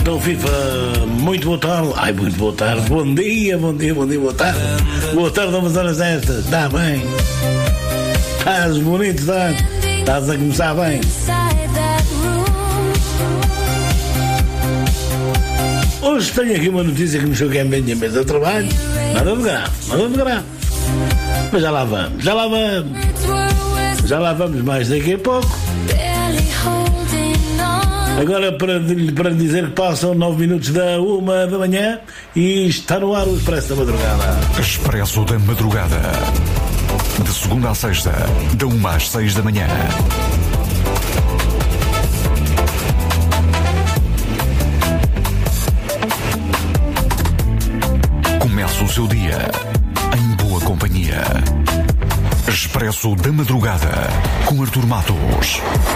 Então, FIFA, muito boa tarde. Ai, muito boa tarde. Bom dia, boa tarde. Boa tarde, umas horas destas. Está bem? Estás bonito, estás? Estás a começar bem. Hoje tenho aqui uma notícia que me chegou à minha mesa de trabalho. Nada de grave. Mas já lá vamos mais daqui a pouco. Agora para dizer que passam 9 minutos da 1 da manhã e está no ar o Expresso da Madrugada. Expresso da Madrugada. De segunda à sexta, da 1 às 6 da manhã. Começa o seu dia em boa companhia. Expresso da Madrugada com Artur Matos.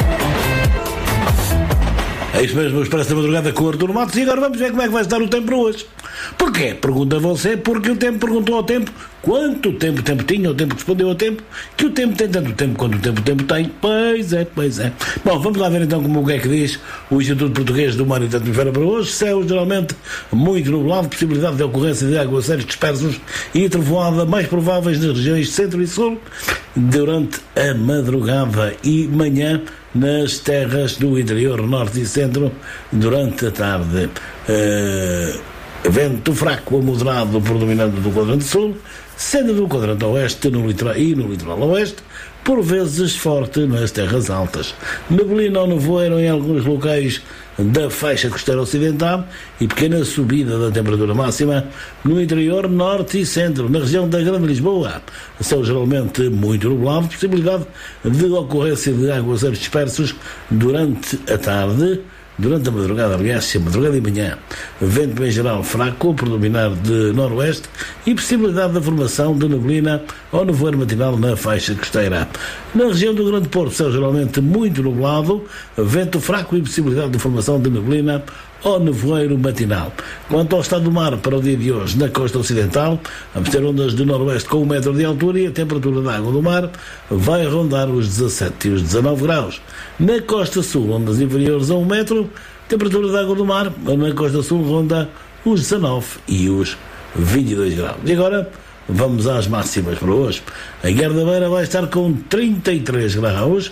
É isso mesmo, o Expresso da Madrugada com o Artur Matos. E agora vamos ver como é que vai estar o tempo para hoje. Porquê? Pergunta você, porque o tempo perguntou ao tempo quanto tempo o tempo tinha, o tempo respondeu ao tempo, que o tempo tem tanto tempo quanto o tempo tem. Pois é. Bom, vamos lá ver então como o que é que diz o Instituto Português do Mar e da Atmosfera para hoje. Céu geralmente muito nublado, possibilidade de ocorrência de aguaceiros dispersos e trovoada mais prováveis nas regiões centro e sul durante a madrugada e manhã nas terras do interior, norte e centro durante a tarde. Vento fraco a moderado predominante do quadrante sul, sendo do quadrante oeste no litoral e no litoral oeste, por vezes forte nas terras altas. Neblina ou nevoeiro em alguns locais da faixa costeira ocidental e pequena subida da temperatura máxima no interior, norte e centro. Na região da Grande Lisboa, céu geralmente muito nublado, possibilidade de ocorrência de aguaceiros dispersos durante a tarde, durante a madrugada, aliás, madrugada e manhã. Vento em geral fraco, predominar de noroeste e possibilidade da formação de neblina ou nevoeiro matinal na faixa costeira. Na região do Grande Porto, céu geralmente muito nublado, vento fraco e possibilidade de formação de neblina ou nevoeiro matinal. Quanto ao estado do mar para o dia de hoje, na costa ocidental, vamos ter ondas de noroeste com 1 metro de altura e a temperatura da água do mar vai rondar os 17 e os 19 graus. Na costa sul, ondas inferiores a 1 metro, temperatura da água do mar na costa sul ronda os 19 e os 22 graus. E agora vamos às máximas para hoje. A Guerra da Beira vai estar com 33 graus,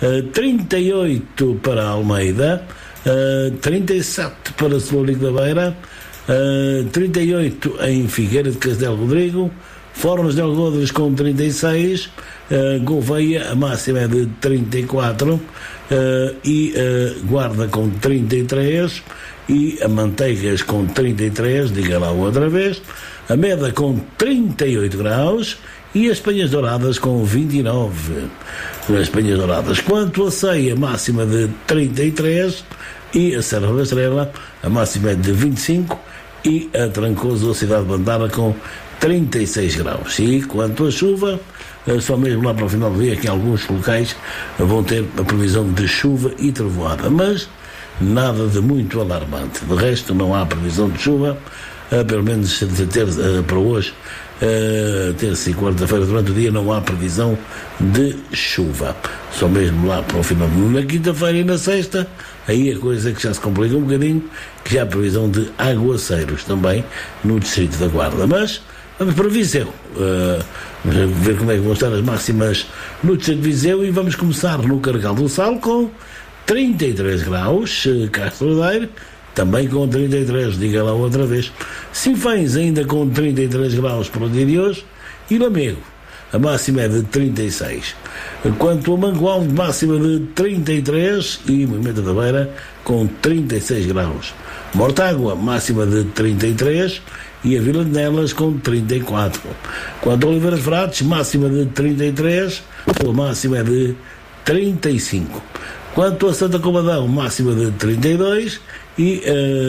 38 para Almeida, 37 para Celurico da Beira, 38 em Figueira de Castelo Rodrigo, Fornos de Algodres com 36, Gouveia a máxima é de 34 e Guarda com 33 e a Manteigas com 33, diga lá outra vez, a Meda com 38 graus e as Penhas Douradas com 29. As Penhas Douradas. Quanto a Ceia, máxima de 33 e a Serra da Estrela, a máxima é de 25 e a Trancoso, a cidade de Bandara, com 36 graus. E quanto à chuva, só mesmo lá para o final do dia que alguns locais vão ter a previsão de chuva e trovoada, mas nada de muito alarmante. De resto, não há previsão de chuva, pelo menos para hoje, terça e quarta-feira, durante o dia, não há previsão de chuva. Só mesmo lá para o final. Na quinta-feira e na sexta, aí a coisa que já se complica um bocadinho, que já há previsão de aguaceiros também no distrito da Guarda. Mas vamos para Viseu, vamos ver como é que vão estar as máximas no distrito de Viseu e vamos começar no Carregal do Sal com 33 graus, Castro Daire também com 33, diga lá outra vez. Sinfãs ainda com 33 graus para o dia de hoje e Lamego, a máxima é de 36. Quanto a Mangualde, máxima de 33 e Moimenta da Beira com 36 graus. Mortágua, máxima de 33 e a Vila de Nelas com 34. Quanto a Oliveira de Frades, máxima de 33, a máxima é de 35. Quanto a Santa Combadão, máxima de 32 e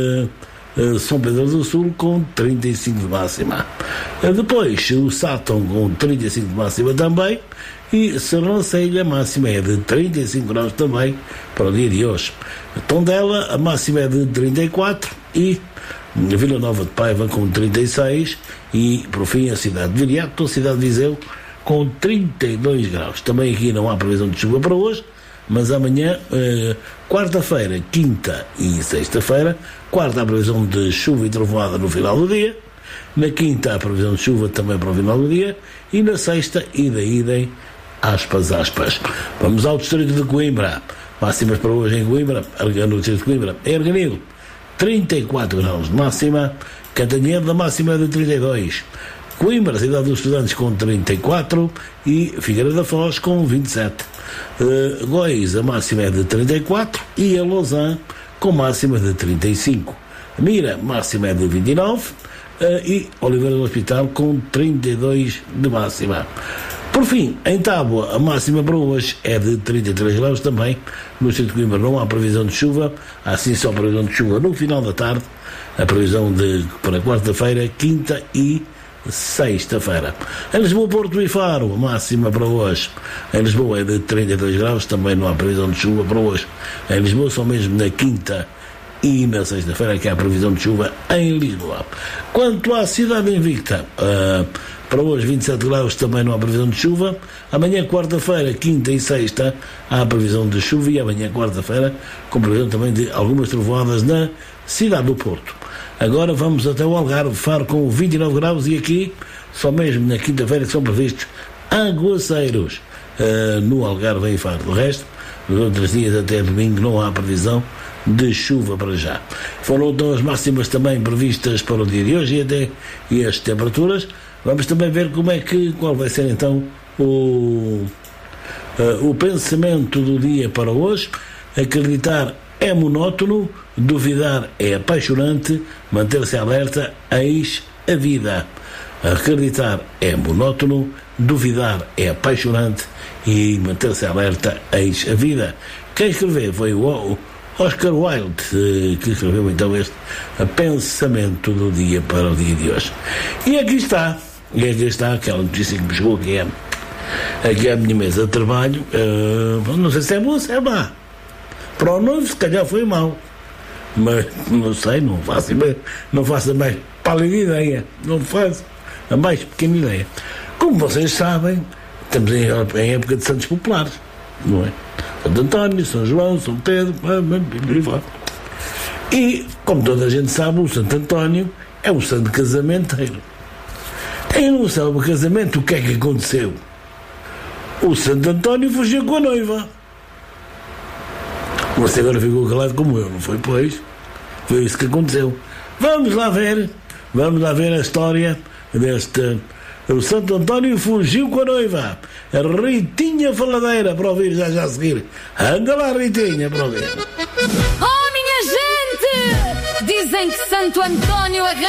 São Pedro do Sul com 35 de máxima. Depois o Sátão com 35 de máxima também e Sernancelha, a máxima é de 35 graus também para o dia de hoje. Tondela, a máxima é de 34 e Vila Nova de Paiva com 36 e por fim a cidade de Viriato, a cidade de Viseu com 32 graus. Também aqui não há previsão de chuva para hoje, mas amanhã, quarta-feira, quinta e sexta-feira, quarta a previsão de chuva e trovoada no final do dia, na quinta a previsão de chuva também para o final do dia, e na sexta, idem, aspas. Vamos ao distrito de Coimbra. Máximas para hoje em Coimbra, no distrito de Coimbra, Erganil, 34 graus de máxima, Cantanhede, a máxima é de 32, Coimbra, cidade dos estudantes, com 34, e Figueira da Foz com 27. Góis, a máxima é de 34, e a Lausanne com máxima de 35. Mira, máxima é de 29, e Oliveira do Hospital com 32 de máxima. Por fim, em Tábua, a máxima para hoje é de 33 graus também. No distrito de Coimbra não há previsão de chuva, há sim só previsão de chuva no final da tarde, a previsão para quarta-feira, quinta e sexta-feira. Em Lisboa, Porto e Faro, a máxima para hoje em Lisboa é de 32 graus, também não há previsão de chuva para hoje. Em Lisboa, só mesmo na quinta e na sexta-feira que há previsão de chuva em Lisboa. Quanto à cidade invicta, para hoje 27 graus, também não há previsão de chuva. Amanhã, quarta-feira, quinta e sexta, há previsão de chuva, e amanhã, quarta-feira, com previsão também de algumas trovoadas na cidade do Porto. Agora vamos até o Algarve, Faro com 29 graus, e aqui, só mesmo na quinta-feira, que são previstos aguaceiros no Algarve e Faro. Do resto, nos outros dias até domingo não há previsão de chuva para já. Foram então as máximas também previstas para o dia de hoje e as temperaturas. Vamos também ver qual vai ser então o pensamento do dia para hoje. Acreditar é monótono, duvidar é apaixonante, manter-se alerta, eis a vida. Acreditar é monótono, duvidar é apaixonante e manter-se alerta, eis a vida. Quem escreveu foi o Oscar Wilde, que escreveu então este pensamento do dia para o dia de hoje. E aqui está aquela notícia que me chegou aqui à minha mesa de trabalho. Não sei se é boa ou se é má. Para o noivo, se calhar foi mau, mas não sei, não faço a mais pálida ideia, não faço a mais pequena ideia. Como vocês sabem, estamos em época de santos populares, não é? Santo António, São João, São Pedro, e como toda a gente sabe, o Santo António é o santo casamenteiro. E no céu do casamento, o que é que aconteceu? O Santo António fugiu com a noiva. Você agora ficou calado como eu, não foi? Pois, foi isso que aconteceu. Vamos lá ver a história deste. O Santo António fugiu com a noiva, a Ritinha Faladeira, para ouvir já a seguir. Anda lá, Ritinha, para ouvir. Oh, minha gente! Dizem que Santo António